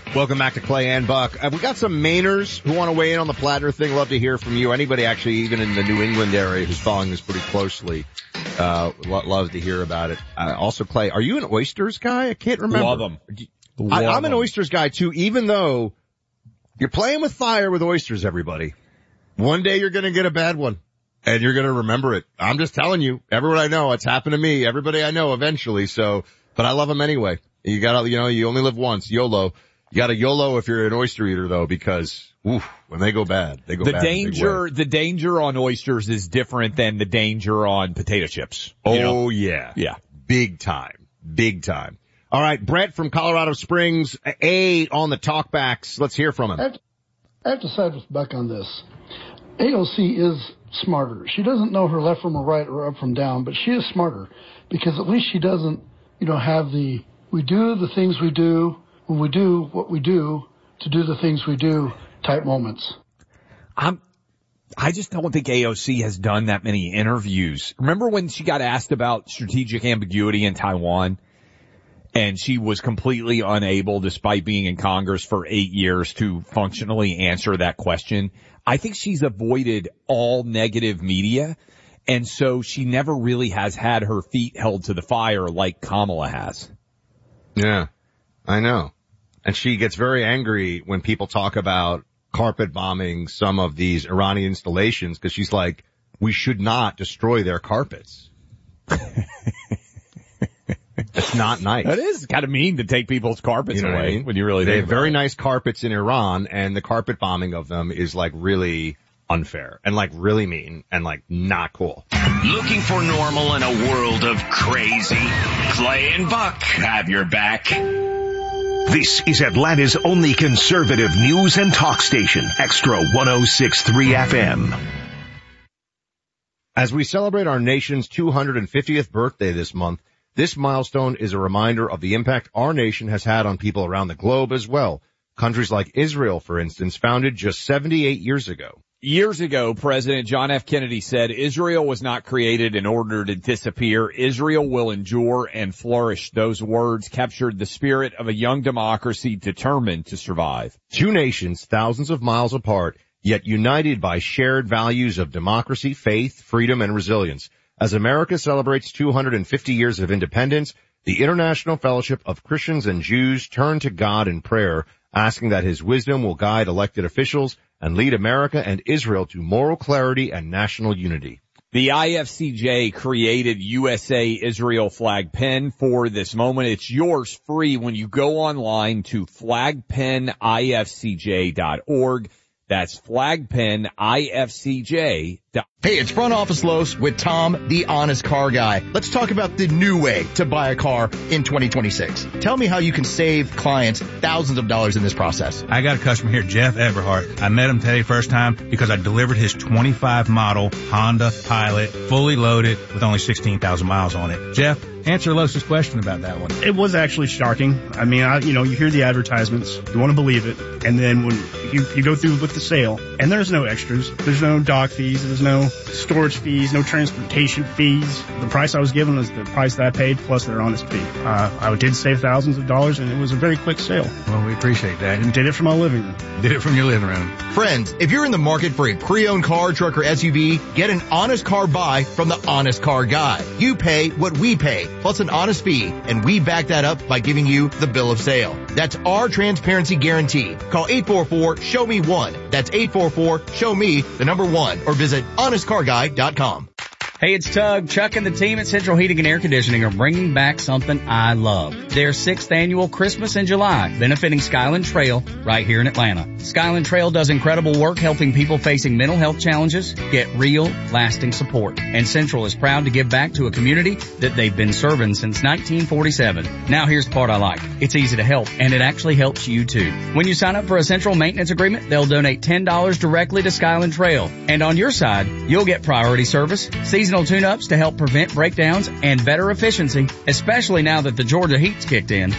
Welcome back to Clay and Buck. We got some Mainers who want to weigh in on the Plattner thing. Love to hear from you. Anybody actually even in the New England area who's following this pretty closely, love to hear about it. Also, Clay, are you an oysters guy? I can't remember. Love them. I'm an oysters guy too, even though you're playing with fire with oysters, everybody. One day you're going to get a bad one and you're going to remember it. I'm just telling you, everyone I know, it's happened to me, everybody I know eventually. So, but I love them anyway. You gotta, you only live once, YOLO. You got a YOLO if you're an oyster eater though, because when they go bad, they go bad. The danger on oysters is different than the danger on potato chips. Oh yeah. Yeah. Big time. All right, Brett from Colorado Springs, on the talkbacks. Let's hear from him. I have to side with Buck on this. AOC is smarter. She doesn't know her left from her right or up from down, but she is smarter because at least she doesn't, have we do the things we do when we do what we do to do the things we do type moments. I just don't think AOC has done that many interviews. Remember when she got asked about strategic ambiguity in Taiwan? And she was completely unable, despite being in Congress for 8 years, to functionally answer that question. I think she's avoided all negative media, and so she never really has had her feet held to the fire like Kamala has. Yeah, I know. And she gets very angry when people talk about carpet bombing some of these Iranian installations because she's like, we should not destroy their carpets. It's not nice. That is kind of mean to take people's carpets away. I mean? When you really they think have very it. Nice carpets in Iran, and the carpet bombing of them is like really unfair and like really mean and like not cool. Looking for normal in a world of crazy? Clay and Buck have your back. This is Atlanta's only conservative news and talk station, Extra 106.3 FM. As we celebrate our nation's 250th birthday this month, this milestone is a reminder of the impact our nation has had on people around the globe as well. Countries like Israel, for instance, founded just 78 years ago. Years ago, President John F. Kennedy said, Israel was not created in order to disappear. Israel will endure and flourish. Those words captured the spirit of a young democracy determined to survive. Two nations, thousands of miles apart, yet united by shared values of democracy, faith, freedom, and resilience. As America celebrates 250 years of independence, the International Fellowship of Christians and Jews turn to God in prayer, asking that his wisdom will guide elected officials and lead America and Israel to moral clarity and national unity. The IFCJ created USA Israel flag pin for this moment. It's yours free when you go online to flagpinifcj.org. That's flagpinifcj.org. Hey, it's Front Office Los with Tom, the honest car guy. Let's talk about the new way to buy a car in 2026. Tell me how you can save clients thousands of dollars in this process. I got a customer here, Jeff Everhart. I met him today first time because I delivered his 25 model Honda Pilot, fully loaded with only 16,000 miles on it. Jeff, answer Los's question about that one. It was actually shocking. I mean, you hear the advertisements, you want to believe it, and then when you go through with the sale, and there's no extras, there's no dock fees, there's no storage fees, no transportation fees. The price I was given was the price that I paid plus their honest fee. I did save thousands of dollars, and it was a very quick sale. Well, we appreciate that. And did it from my living room. Did it from your living room. Friends, if you're in the market for a pre-owned car, truck, or SUV, get an honest car buy from the Honest Car Guy. You pay what we pay, plus an honest fee, and we back that up by giving you the bill of sale. That's our transparency guarantee. Call 844-SHOW-ME-1. That's 844-SHOW-ME, the number 1, or visit honestcarguy.com. Hey, it's Tug. Chuck and the team at Central Heating and Air Conditioning are bringing back something I love. Their 6th annual Christmas in July, benefiting Skyland Trail right here in Atlanta. Skyland Trail does incredible work helping people facing mental health challenges get real, lasting support. And Central is proud to give back to a community that they've been serving since 1947. Now here's the part I like. It's easy to help, and it actually helps you too. When you sign up for a Central maintenance agreement, they'll donate $10 directly to Skyland Trail. And on your side, you'll get priority service, seasonal tune-ups to help prevent breakdowns, and better efficiency, especially now that the Georgia heat's kicked in.